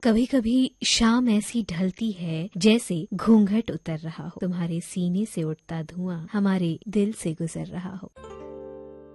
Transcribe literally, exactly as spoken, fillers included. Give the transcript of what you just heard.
कभी कभी शाम ऐसी ढलती है जैसे घूंघट उतर रहा हो, तुम्हारे सीने से उठता धुआं हमारे दिल से गुजर रहा हो।